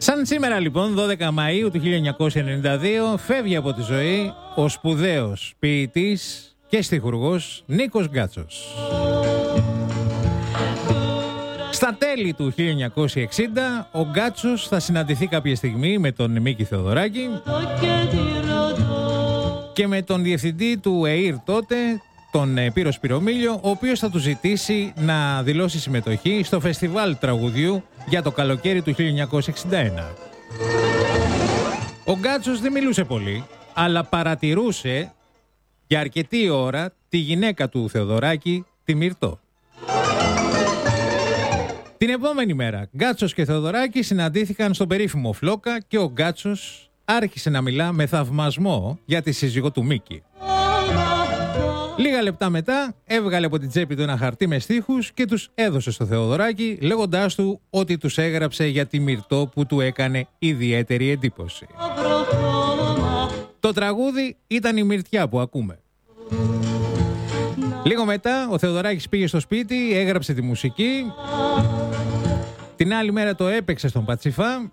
Σαν σήμερα λοιπόν, 12 Μαΐου του 1992, φεύγει από τη ζωή ο σπουδαίος ποιητής και στιχουργός Νίκος Γκάτσος. Στα τέλη του 1960, ο Γκάτσος θα συναντηθεί κάποια στιγμή με τον Μίκη Θεοδωράκη και με τον διευθυντή του ΕΙΡ τότε, τον Πύρο Σπυρομήλιο, ο οποίος θα του ζητήσει να δηλώσει συμμετοχή στο φεστιβάλ τραγουδιού για το καλοκαίρι του 1961. Ο Γκάτσος δεν μιλούσε πολύ, αλλά παρατηρούσε για αρκετή ώρα τη γυναίκα του Θεοδωράκη, τη Μυρτώ. Την επόμενη μέρα, Γκάτσος και Θεοδωράκη συναντήθηκαν στον περίφημο Φλόκα και ο Γκάτσος άρχισε να μιλά με θαυμασμό για τη σύζυγο του Μίκη. Λίγα λεπτά μετά έβγαλε από την τσέπη του ένα χαρτί με στίχους και τους έδωσε στο Θεοδωράκη, λέγοντάς του ότι τους έγραψε για τη Μυρτώ που του έκανε ιδιαίτερη εντύπωση. Το τραγούδι ήταν η Μυρτιά που ακούμε. Λίγο μετά ο Θεοδωράκης πήγε στο σπίτι, έγραψε τη μουσική. Την άλλη μέρα το έπαιξε στον Πατσιφά,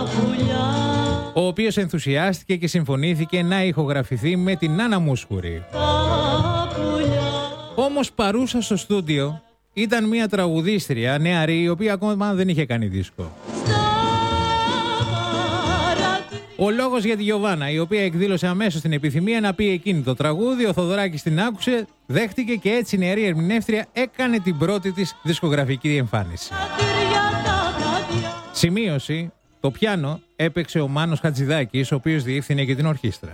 ο οποίος ενθουσιάστηκε και συμφωνήθηκε να ηχογραφηθεί με την Άννα Μούσχουρη. Όμως παρούσα στο στούντιο ήταν μια τραγουδίστρια νεαρή, η οποία ακόμα δεν είχε κάνει δίσκο. Ο λόγος για τη Γιωβάνα, η οποία εκδήλωσε αμέσως την επιθυμία να πει εκείνη το τραγούδι, ο Θοδωράκης την άκουσε, δέχτηκε και έτσι η νεαρή ερμηνεύτρια έκανε την πρώτη της δισκογραφική εμφάνιση. Σημείωση, το πιάνο έπαιξε ο Μάνος Χατζηδάκης, ο οποίος διεύθυνε και την ορχήστρα.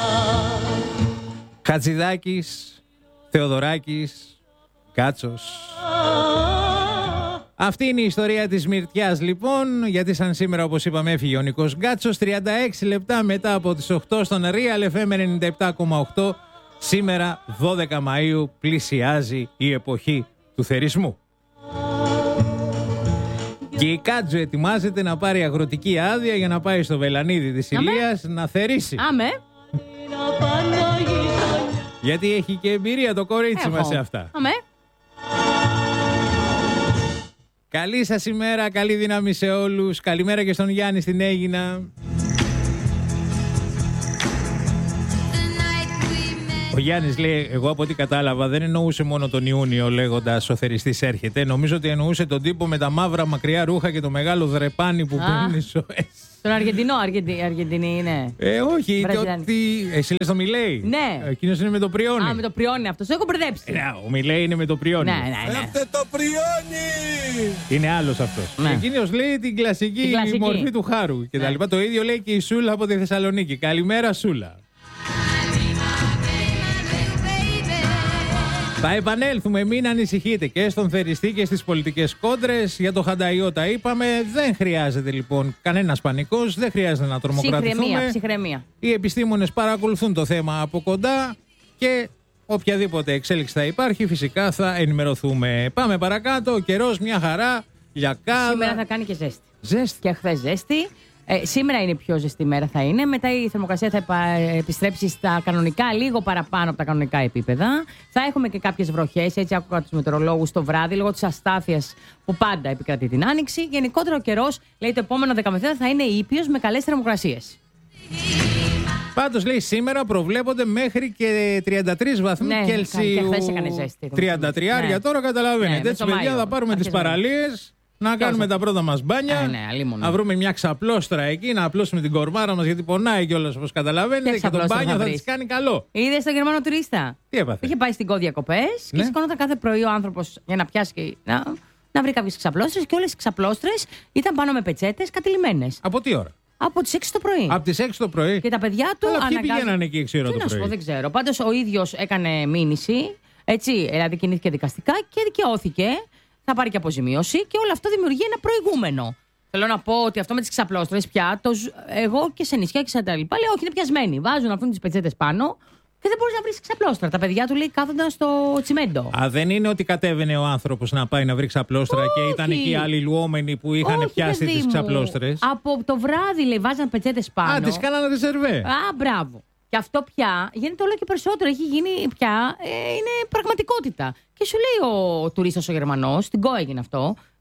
Χατζηδάκης, Θεοδωράκης, Γκάτσος. Αυτή είναι η ιστορία της Μυρτιάς λοιπόν, γιατί σαν σήμερα όπως είπαμε έφυγε ο Νίκος Γκάτσος. 36 λεπτά μετά από τις 8 στον Real FM 97,8. Σήμερα 12 Μαΐου πλησιάζει η εποχή του θερισμού. Και η Κάτζο ετοιμάζεται να πάρει αγροτική άδεια για να πάει στο Βελανίδι της Ηλίας να θερήσει. Άμε. Γιατί έχει και εμπειρία το κορίτσι μας σε αυτά. Αμέ. Καλή σας ημέρα, καλή δύναμη σε όλους. Καλημέρα και στον Γιάννη στην Αίγινα. Ο Γιάννης λέει, εγώ από ό,τι κατάλαβα δεν εννοούσε μόνο τον Ιούνιο λέγοντας ο θεριστής έρχεται. Νομίζω ότι εννοούσε τον τύπο με τα μαύρα μακριά ρούχα και το μεγάλο δρεπάνι που παίρνει ζωές. Τον Αργεντινό, Αργεντινή είναι. Όχι, εσύ λες το Μιλέι. Ναι. Εκείνος είναι με το Πριόνι. Α, με το Πριόνι αυτός, έχω μπερδέψει. Ο Μιλέι είναι με το Πριόνι. Ναι. Έφτε το Πριόνι! Είναι άλλος αυτός. Ναι. Εκείνος λέει την κλασική μορφή του Χάρου και τα λοιπά. Το ίδιο λέει και η Σούλα από τη Θεσσαλονίκη. Καλημέρα Σούλα. Θα επανέλθουμε, μην ανησυχείτε, και στον θεριστή και στις πολιτικές κόντρες. Για το Χανταϊό τα είπαμε. Δεν χρειάζεται λοιπόν κανένας πανικός, δεν χρειάζεται να τρομοκρατηθούμε. Ψυχραιμία. Οι επιστήμονες παρακολουθούν το θέμα από κοντά και οποιαδήποτε εξέλιξη θα υπάρχει φυσικά θα ενημερωθούμε. Πάμε παρακάτω, ο καιρός μια χαρά, λιακάδα. Σήμερα θα κάνει και ζέστη. Ζέστη. Και χθες ζέστη. Σήμερα είναι η πιο ζεστή μέρα θα είναι. Μετά η θερμοκρασία θα επιστρέψει στα κανονικά, λίγο παραπάνω από τα κανονικά επίπεδα. Θα έχουμε και κάποιες βροχές, έτσι άκουγα τους μετεωρολόγους το βράδυ, λόγω της αστάθειας που πάντα επικρατεί την άνοιξη. Γενικότερα ο καιρός, λέει, το επόμενο 10 μεθέρα θα είναι ήπιος με καλές θερμοκρασίες. Πάντως λέει σήμερα προβλέπονται μέχρι και 33 βαθμούς Κελσίου. Και χθες έκανε ζέστη. 33 τώρα καταλαβαίνετε. Έτσι παιδιά θα πάρουμε τις παραλίες. Να κάνουμε τα πρώτα μας μπάνια, να βρούμε μια ξαπλώστρα εκεί, να απλώσουμε την κορμάρα μας γιατί πονάει κιόλας όπως καταλαβαίνετε και το μπάνιο θα της κάνει καλό. Είδες τον Γερμανό τουρίστα? Τι έπαθε? Είχε πάει στην Κό διακοπές και σηκώνονταν κάθε πρωί ο άνθρωπος για να πιάσει και να βρει κάποιες ξαπλώστρες και όλες οι ξαπλώστρες ήταν πάνω με πετσέτες κατηλημμένες. Από τι ώρα? Από τις 6 το πρωί. Από τις 6 το πρωί. Και τα παιδιά του αναγκάζουν. Ποιοι πηγαίνανε εκεί 6 ώρα το πρωί? Δεν ξέρω. Πάντως ο ίδιος έκανε μήνυση, έτσι, δηλαδή κινήθηκε δικαστικά και δικαιώθηκε. Θα πάρει και αποζημίωση και όλο αυτό δημιουργεί ένα προηγούμενο. Θέλω να πω ότι αυτό με τις ξαπλώστρες πια, εγώ και σε νησιά και σε τα λοιπά, λέω όχι, είναι πιασμένοι. Βάζουν αυτούν τις πετσέτες πάνω και δεν μπορείς να βρεις ξαπλώστρα. Τα παιδιά του λέει κάθονταν στο τσιμέντο. Α, δεν είναι ότι κατέβαινε ο άνθρωπος να πάει να βρει ξαπλώστρα και ήταν εκεί οι άλλοι λουόμενοι που είχαν πιάσει τις ξαπλώστρες. Από το βράδυ λέει βάζαν πετσέτες πάνω. Α, τις κάνανε ρεζερβέ. Α, μπράβο. Και αυτό πια γίνεται όλο και περισσότερο. Έχει γίνει πια, είναι πραγματικότητα. Και σου λέει ο τουρίστας ο Γερμανός, στην Κό έγινε αυτό,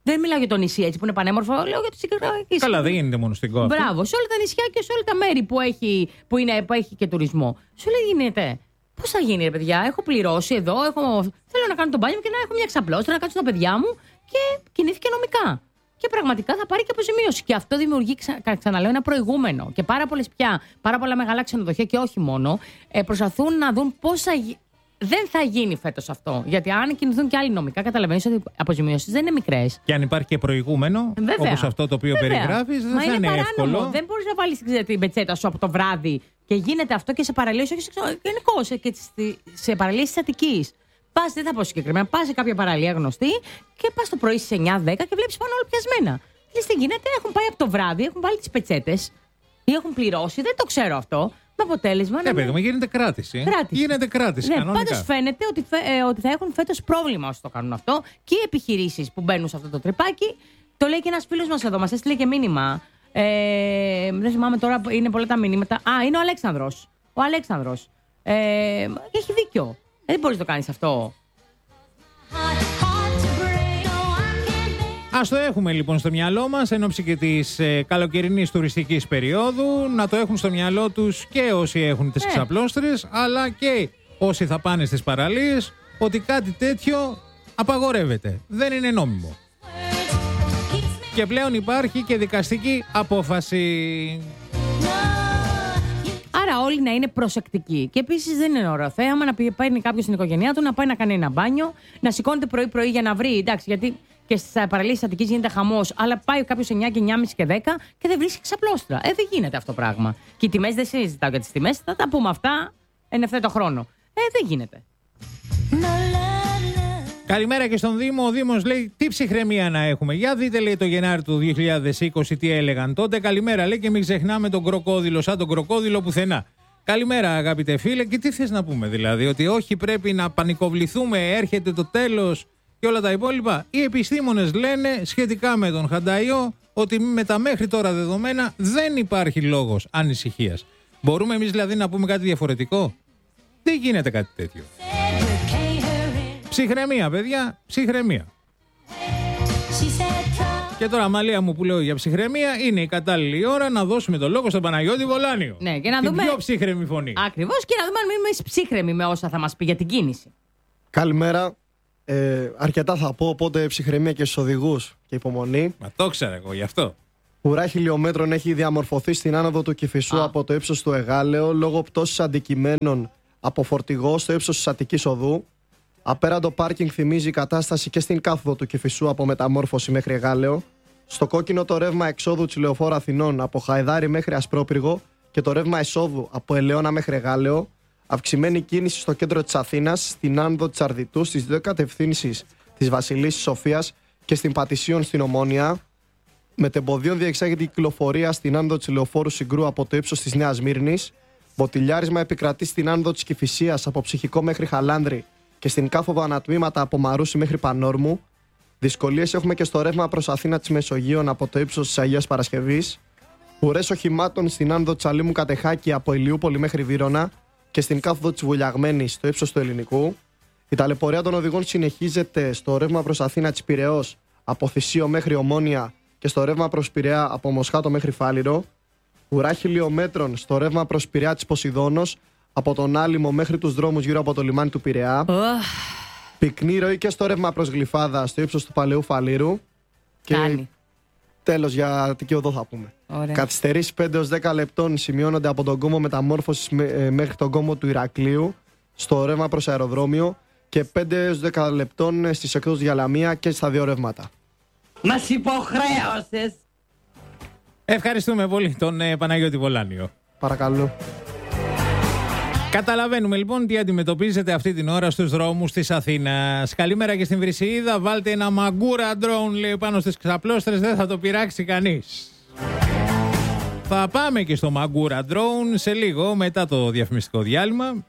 Δεν μιλάω για το νησί έτσι που είναι πανέμορφο, λέω για το συγκεκριμένο. Καλά, δεν γίνεται μόνο στην Κο. Μπράβο, σε όλα τα νησιά και σε όλα τα μέρη που έχει και τουρισμό. Σου λέει γίνεται. Πώς θα γίνει, ρε παιδιά, έχω πληρώσει εδώ, θέλω να κάνω το μπάνιο και να έχω μια ξαπλώστρα, να κάτσω τα παιδιά μου και κινήθηκε νομικά. Και πραγματικά θα πάρει και αποζημίωση. Και αυτό δημιουργεί, ξαναλέω, ένα προηγούμενο. Και πάρα πολλά μεγάλα ξενοδοχεία και όχι μόνο, προσπαθούν να δουν πώς θα γίνει. Δεν θα γίνει φέτος αυτό. Γιατί αν κινηθούν και άλλοι νομικά, καταλαβαίνεις ότι οι αποζημιώσεις δεν είναι μικρές. Και αν υπάρχει και προηγούμενο, όπως αυτό το οποίο περιγράφεις, δεν θα είναι εύκολο. Δεν μπορείς να βάλεις την πετσέτα σου από το βράδυ και γίνεται αυτό και σε παραλίες, όχι γενικώς, και σε παραλίες της Αττικής. Πας, δεν θα πω συγκεκριμένα, πας σε κάποια παραλία γνωστή και πας το πρωί στις 9-10 και βλέπεις πάνω όλα πιασμένα. Λες τι γίνεται, έχουν πάει από το βράδυ, έχουν βάλει τις πετσέτες ή έχουν πληρώσει, δεν το ξέρω αυτό. Με αποτέλεσμα. Γίνεται κράτηση. Γίνεται κράτηση. Ναι, πάντως φαίνεται ότι θα έχουν φέτος πρόβλημα όσοι το κάνουν αυτό και οι επιχειρήσεις που μπαίνουν σε αυτό το τρυπάκι. Το λέει και ένας φίλος μας εδώ, μας έστειλε και μήνυμα. Δεν θυμάμαι τώρα, είναι πολλά τα μηνύματα. Είναι ο Αλέξανδρος. Ο Αλέξανδρος. Έχει δίκιο. Δεν μπορείς να το κάνεις αυτό. Ας το έχουμε λοιπόν στο μυαλό μας εν ώψη και της καλοκαιρινής τουριστικής περίοδου, να το έχουν στο μυαλό τους και όσοι έχουν τις ξαπλώστρες, αλλά και όσοι θα πάνε στις παραλίες, ότι κάτι τέτοιο απαγορεύεται. Δεν είναι νόμιμο. Και πλέον υπάρχει και δικαστική απόφαση. Άρα όλοι να είναι προσεκτικοί. Και επίσης δεν είναι ωραίο θέαμα να παίρνει κάποιος στην οικογένειά του, να πάει να κάνει ένα μπάνιο, να σηκώνεται πρωί-πρωί για να βρει. Εντάξει, γιατί και στις παραλίες της Αττικής γίνεται χαμός, αλλά πάει κάποιος 9 και 9.30 και 10 και δεν βρίσκει ξαπλώστρα. Δεν γίνεται αυτό το πράγμα. Και οι τιμές δεν συζητάω για τις τιμές, θα τα πούμε αυτά εν ευθέτω χρόνο. Δεν γίνεται. Καλημέρα και στον Δήμο. Ο Δήμος λέει τι ψυχραιμία να έχουμε. Για δείτε, λέει, το Γενάρη του 2020 τι έλεγαν τότε. Καλημέρα, λέει, και μην ξεχνάμε τον κροκόδιλο, σαν τον κροκόδιλο πουθενά. Καλημέρα, αγαπητέ φίλε. Και τι θες να πούμε, δηλαδή, ότι όχι πρέπει να πανικοβληθούμε, έρχεται το τέλος και όλα τα υπόλοιπα. Οι επιστήμονες λένε σχετικά με τον Χανταϊό ότι με τα μέχρι τώρα δεδομένα δεν υπάρχει λόγος ανησυχίας. Μπορούμε εμείς δηλαδή να πούμε κάτι διαφορετικό? Δεν γίνεται κάτι τέτοιο. Ψυχραιμία, παιδιά, ψυχραιμία. Και τώρα, Αμαλία μου, που λέω για ψυχραιμία, είναι η κατάλληλη ώρα να δώσουμε το λόγο στον Παναγιώτη Βολάνιο. Ναι, και να την δούμε. Πιο ψύχρεμη φωνή. Ακριβώς, και να δούμε αν είμαι ψύχρεμη με όσα θα μας πει για την κίνηση. Καλημέρα. Αρκετά θα πω, οπότε ψυχραιμία και στους οδηγούς και υπομονή. Μα το ήξερα εγώ γι' αυτό. Ουρά χιλιόμετρων έχει διαμορφωθεί στην άνοδο του Κηφισού από το ύψος του Εγάλεο λόγω πτώσης αντικειμένων από φορτηγό στο ύψος της Αττικής Οδού. Απέραντο πάρκινγκ θυμίζει η κατάσταση και στην κάθοδο του Κηφισού από μεταμόρφωση μέχρι Εγάλεο. Στο κόκκινο το ρεύμα εξόδου της Λεωφόρου Αθηνών από Χαϊδάρι μέχρι Ασπρόπυργο και το ρεύμα εισόδου από Ελαιώνα μέχρι Εγάλεο. Αυξημένη κίνηση στο κέντρο της Αθήνας, στην άνοδο της Αρδιτού, στις δύο κατευθύνσεις της Βασιλής Σοφίας και στην Πατησίων στην Ομόνια. Μετεμποδίων διεξάγεται η κυκλοφορία στην άνοδο της Λεωφόρου Συγκρού από το ύψος της Νέας Μύρνης. Μποτιλιάρισμα επικρατεί στην άνοδο της Κηφισίας από Ψυχικό μέχρι Χαλάνδρη και στην κάθοδο ανατμήματα από Μαρούσι μέχρι Πανόρμου. Δυσκολίες έχουμε και στο ρεύμα προς Αθήνα της Μεσογείων από το ύψος της Αγίας Παρασκευής. Ουρές οχημάτων στην άνοδο της Αλήμου Κατεχάκη από Ηλιούπολη μέχρι Βύρωνα και στην κάθοδο της Βουλιαγμένης στο ύψος του Ελληνικού. Η ταλαιπωρία των οδηγών συνεχίζεται στο ρεύμα προς Αθήνα της Πειραιώς από Θησίο μέχρι Ομόνια και στο ρεύμα προς Πειραιά από Μοσχάτο μέχρι Φάληρο. Ουρά χιλιομέτρων στο ρεύμα προς Πειραιά της Ποσειδώνος από τον Άλυμο μέχρι τους δρόμους γύρω από το λιμάνι του Πειραιά. Πυκνή ροή και στο ρεύμα προς Γλυφάδα στο ύψος του Παλαιού Φαλήρου. Και τέλος για Αττική Οδό θα πούμε. Καθυστερήσεις 5-10 λεπτών σημειώνονται από τον κόμμο Μεταμόρφωσης μέχρι τον κόμμο του Ηρακλείου στο ρεύμα προς αεροδρόμιο και 5-10 λεπτών στις εκδόσεις για Λαμία και στα δύο ρεύματα. Μας υποχρέωσες. Ευχαριστούμε πολύ τον Παναγιώτη Βολάνιο. Παρακαλώ. Καταλαβαίνουμε λοιπόν τι αντιμετωπίζετε αυτή την ώρα στους δρόμους της Αθήνας. Καλημέρα και στην Βρυσιίδα. Βάλτε ένα μαγκούρα drone, λέει, πάνω στις ξαπλώστρες, δεν θα το πειράξει κανείς. Θα πάμε και στο μαγκούρα drone σε λίγο μετά το διαφημιστικό διάλειμμα.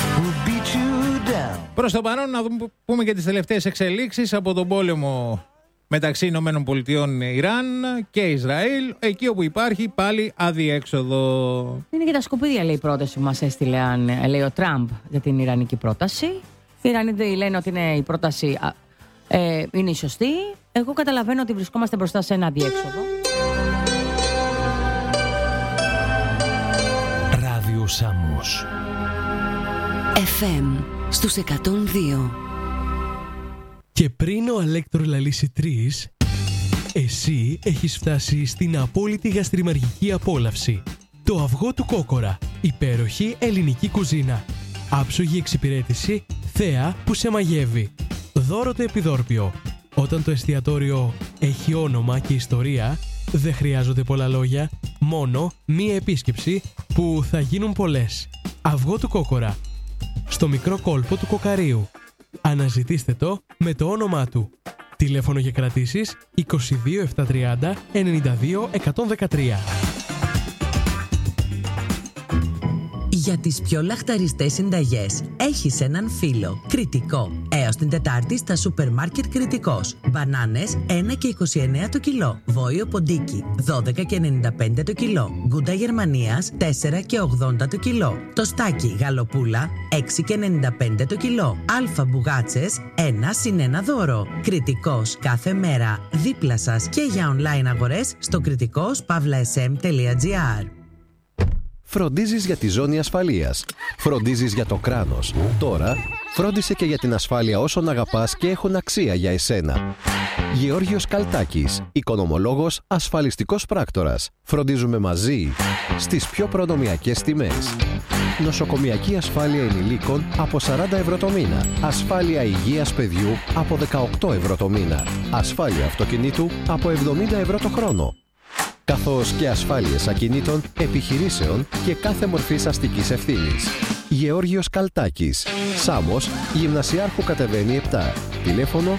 Προς το παρόν να πούμε και τις τελευταίες εξελίξεις από τον πόλεμο μεταξύ Ηνωμένων Πολιτειών, Ιράν και Ισραήλ, εκεί όπου υπάρχει πάλι αδιέξοδο. Είναι και τα σκουπίδια, λέει, η πρόταση που μας έστειλε, λέει, ο Τραμπ για την Ιρανική πρόταση. Οι Ιρανοί λένε ότι η πρόταση είναι η σωστή. Εγώ καταλαβαίνω ότι βρισκόμαστε μπροστά σε ένα αδιέξοδο. Ράδιο Σάμος FM στους 102. Και πριν ο Αλέκτρο λαλήσει 3, εσύ έχεις φτάσει στην απόλυτη γαστριμαργική απόλαυση. Το αυγό του Κόκορα. Υπέροχη ελληνική κουζίνα. Άψογη εξυπηρέτηση, θέα που σε μαγεύει. Δώρο το επιδόρπιο. Όταν το εστιατόριο έχει όνομα και ιστορία, δεν χρειάζονται πολλά λόγια, μόνο μία επίσκεψη που θα γίνουν πολλές. Αυγό του Κόκορα. Στο μικρό κόλπο του Κοκαρίου. Αναζητήστε το με το όνομά του. Τηλέφωνο για κρατήσεις 22 730 92 113. Για τις πιο λαχταριστές συνταγές έχεις έναν φίλο. Κρητικό. Έως την Τετάρτη στα σούπερ μάρκετ Κρητικός. Μπανάνες 1 και 29 το κιλό. Βόηο ποντίκι 12 και 95 το κιλό. Γκούντα Γερμανίας 4 και 80 το κιλό. Τοστάκι γαλοπούλα 6 και 95 το κιλό. Αλφα μπουγάτσες 1 συν 1 δώρο. Κρητικός κάθε μέρα δίπλα σας και για online αγορές στο kritikos.sm.gr. Φροντίζεις για τη ζώνη ασφαλείας. Φροντίζεις για το κράνος. Τώρα, φρόντισε και για την ασφάλεια όσων αγαπάς και έχουν αξία για εσένα. Γεώργιος Καλτάκης, οικονομολόγος, ασφαλιστικός πράκτορας. Φροντίζουμε μαζί στις πιο προνομιακές τιμές. Νοσοκομιακή ασφάλεια ενηλίκων από 40 ευρώ το μήνα. Ασφάλεια υγείας παιδιού από 18 ευρώ το μήνα. Ασφάλεια αυτοκινήτου από 70 ευρώ το χρόνο. Καθώς και ασφάλειες ακινήτων, επιχειρήσεων και κάθε μορφής αστικής ευθύνης. Γεώργιος Καλτάκης. Σάμος, Γυμνασιάρχου κατεβαίνει 7. Τηλέφωνο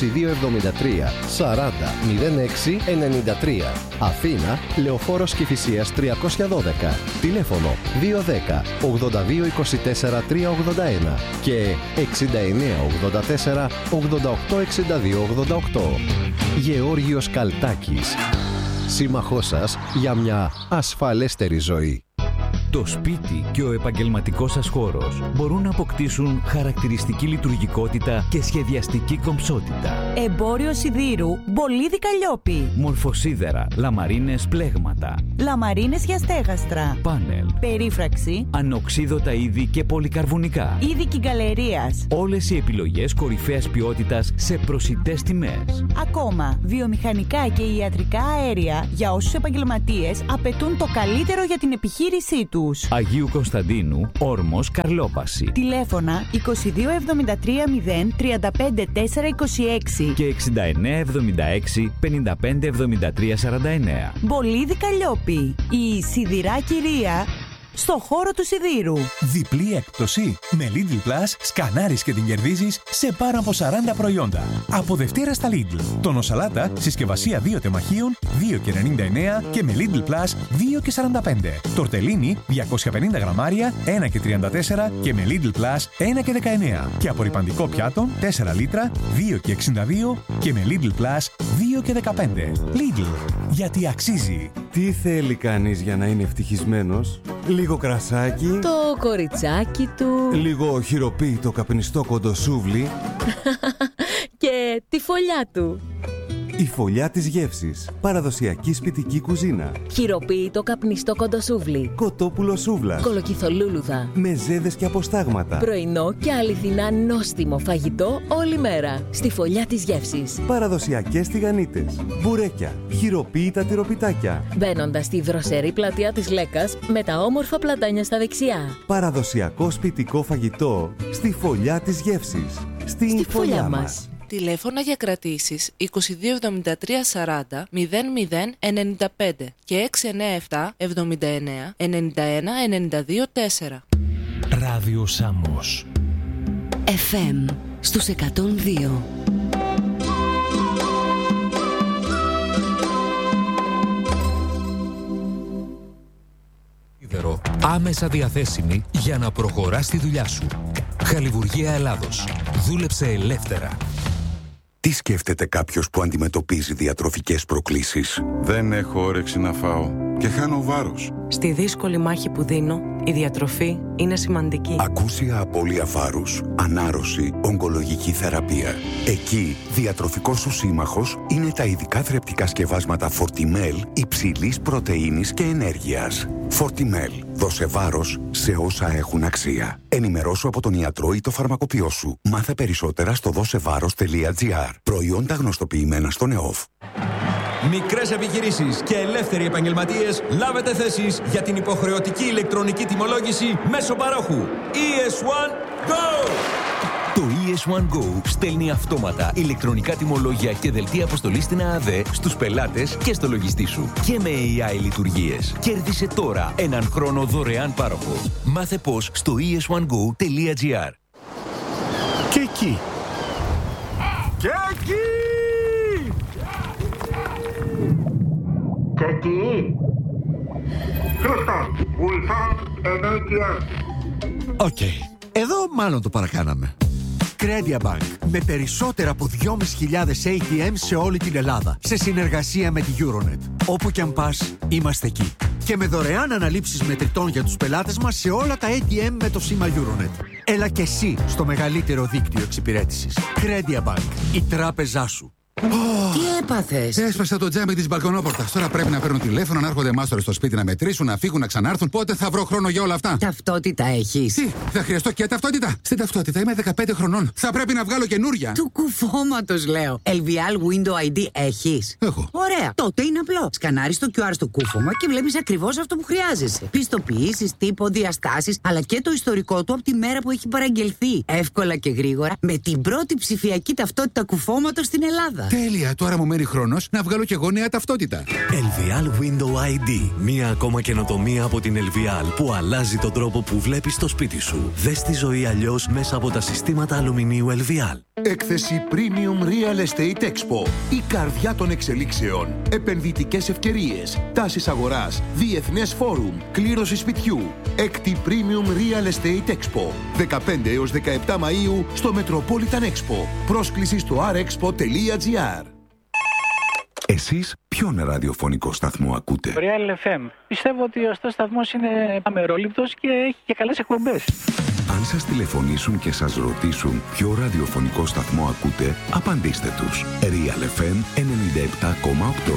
2273 40 06 93. Αθήνα, Λεωφόρος Κηφισίας 312. Τηλέφωνο 210 82 24 381 και 69 84 88 62 88. Γεώργιος Καλτάκης. Σύμμαχός σας για μια ασφαλέστερη ζωή. Το σπίτι και ο επαγγελματικός σας χώρος μπορούν να αποκτήσουν χαρακτηριστική λειτουργικότητα και σχεδιαστική κομψότητα. Εμπόριο σιδήρου Μπολίδι Καλλιόπη. Μορφοσίδερα, λαμαρίνες πλέγματα. Λαμαρίνες για στέγαστρα. Πάνελ. Περίφραξη. Ανοξίδωτα είδη και πολυκαρβουνικά. Είδη κυγκαλερίας. Όλες οι επιλογές κορυφαίας ποιότητας σε προσιτές τιμές. Ακόμα, βιομηχανικά και ιατρικά αέρια για όσους επαγγελματίες απαιτούν το καλύτερο για την επιχείρησή τους. Αγίου Κωνσταντίνου, Όρμος, Καρλόπαση. Τηλέφωνα 22 73 0 35 4 26 και 69 76 55 73 49. Μπολίδι Καλλιόπη, η σιδηρά κυρία στο χώρο του σιδήρου. Διπλή έκπτωση. Με Lidl Plus σκανάρεις και την κερδίζεις σε πάνω από 40 προϊόντα. Από Δευτέρα στα Lidl. Τονοσαλάτα συσκευασία 2 τεμαχίων 2 και 99 και με Lidl Plus 2 και 45. Τορτελίνι 250 γραμμάρια 1 και 34 και με Lidl Plus 1 και 19. Και απορρυπαντικό πιάτων 4 λίτρα 2 και 62 και με Lidl Plus 2 και 15. Lidl. Γιατί αξίζει. Τι θέλει κανείς για να είναι ευτυχισμένος? Λίγο κρασάκι, το κοριτσάκι του, λίγο χειροποίητο καπνιστό κοντοσούβλι και τη φωλιά του. Η φωλιά της γεύσης. Παραδοσιακή σπιτική κουζίνα. Χειροποίητο καπνιστό κοντοσούβλι. Κοτόπουλο σούβλας. Κολοκυθολούλουδα. Μεζέδες και αποστάγματα. Πρωινό και αληθινά νόστιμο φαγητό όλη μέρα. Στη φωλιά της γεύσης. Παραδοσιακές τηγανίτες. Μπουρέκια. Χειροποίητα τυροπιτάκια. Μπαίνοντας στη δροσερή πλατεία της Λέκας με τα όμορφα πλατάνια στα δεξιά. Παραδοσιακό σπιτικό φαγητό. Στη φωλιά της γεύσης. Στη φωλιά μας. Τηλέφωνα για κρατήσεις 22 73 40 00 95 και 697 79 91 92 4. Ράδιο Σάμος FM στους 102. Άμεσα διαθέσιμη για να προχωράς στη δουλειά σου. Χαλιβουργία Ελλάδος. Δούλεψε ελεύθερα. Τι σκέφτεται κάποιος που αντιμετωπίζει διατροφικές προκλήσεις? Δεν έχω όρεξη να φάω και χάνω βάρος. Στη δύσκολη μάχη που δίνω, Η διατροφή είναι σημαντική. Ακούσια απώλεια βάρους, ανάρρωση, ογκολογική θεραπεία. Εκεί, διατροφικός σου σύμμαχος είναι τα ειδικά θρεπτικά σκευάσματα Fortimel υψηλής πρωτεΐνης και ενέργειας. Fortimel. Δώσε βάρος σε όσα έχουν αξία. Ενημερώσου από τον ιατρό ή το φαρμακοποιό σου. Μάθε περισσότερα στο δώσεβάρος.gr. Προϊόντα γνωστοποιημένα στον ΕΟΦ. Μικρές επιχειρήσεις και ελεύθεροι επαγγελματίες, λάβετε θέσεις για την υποχρεωτική ηλεκτρονική τιμολόγηση μέσω παρόχου. ES1 Go! Το ES1 Go στέλνει αυτόματα ηλεκτρονικά τιμολόγια και δελτία αποστολής στην ΑΑΔ στους πελάτες και στο λογιστή σου. Και με AI λειτουργίες. Κέρδισε τώρα έναν χρόνο δωρεάν πάροχο. Μάθε πώς στο es1go.gr. Και εκεί. Και εκεί. Και εκεί. Χρήστο, Wi-Fi ενέργεια. Οκ. Εδώ μάλλον το παρακάναμε. Credia Bank. Με περισσότερα από 2.500 ATM σε όλη την Ελλάδα. Σε συνεργασία με τη Euronet. Όπου κι αν πας, είμαστε εκεί. Και με δωρεάν αναλήψεις μετρητών για τους πελάτες μας σε όλα τα ATM με το σήμα Euronet. Έλα και εσύ στο μεγαλύτερο δίκτυο εξυπηρέτησης. Credia Bank. Η τράπεζά σου. Τι έπαθες? Έσπασα το τζάμι της μπαλκονόπορτας. Τώρα πρέπει να παίρνω τηλέφωνο, να έρχονται μάστορες στο σπίτι να μετρήσουν, να φύγουν, να ξανάρθουν. Πότε θα βρω χρόνο για όλα αυτά? Ταυτότητα έχεις? Τι, θα χρειαστώ και ταυτότητα? Στην ταυτότητα είμαι 15 χρονών. Θα πρέπει να βγάλω καινούρια. Του κουφώματος λέω. LVL Window ID έχεις? Έχω. Ωραία. Τότε είναι απλό. Σκανάρεις το QR στο κούφωμα και βλέπεις ακριβώς αυτό που χρειάζεσαι. Πιστοποιήσεις, τύπο, διαστάσεις, αλλά και το ιστορικό του από τη μέρα που έχει παραγγελθεί. Εύκολα και γρήγορα με την πρώτη ψηφιακή ταυτότητα κουφώματος στην Ελλάδα. Τέλεια, τώρα μου μένει χρόνος να βγάλω και εγώ νέα ταυτότητα. LVL Window ID. Μία ακόμα καινοτομία από την LVL που αλλάζει τον τρόπο που βλέπεις το σπίτι σου. Δες τη ζωή αλλιώς μέσα από τα συστήματα αλουμινίου LVL. Έκθεση Premium Real Estate Expo. Η καρδιά των εξελίξεων. Επενδυτικές ευκαιρίες. Τάσεις αγοράς. Διεθνές φόρουμ. Κλήρωση σπιτιού. Έκτη Premium Real Estate Expo. 15 έως 17 Μαΐου στο Metropolitan Expo. Πρόσκληση στο rexpo.gr. Εσείς ποιον ραδιοφωνικό σταθμό ακούτε? Real FM. Πιστεύω ότι ο σταθμός είναι αμερόληπτος και έχει και καλές εκπομπές. Αν σας τηλεφωνήσουν και σας ρωτήσουν ποιο ραδιοφωνικό σταθμό ακούτε, απαντήστε τους. Real FM 97,8.